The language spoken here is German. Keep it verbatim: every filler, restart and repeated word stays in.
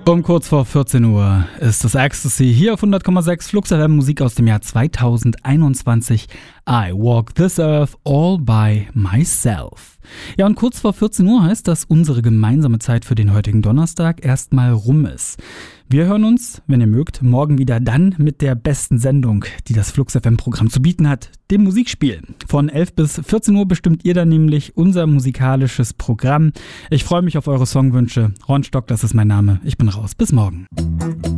Um kurz vor vierzehn Uhr ist das Ecstasy hier auf hundert Komma sechs Flux F M, Musik aus dem Jahr zweitausendeinundzwanzig. I Walk This Earth All By Myself. Ja, und kurz vor vierzehn Uhr heißt, dass unsere gemeinsame Zeit für den heutigen Donnerstag erstmal rum ist. Wir hören uns, wenn ihr mögt, morgen wieder, dann mit der besten Sendung, die das Flux F M-Programm zu bieten hat, dem Musikspiel. Von elf bis vierzehn Uhr bestimmt ihr dann nämlich unser musikalisches Programm. Ich freue mich auf eure Songwünsche. Ron Stock, das ist mein Name. Ich bin raus. Bis morgen.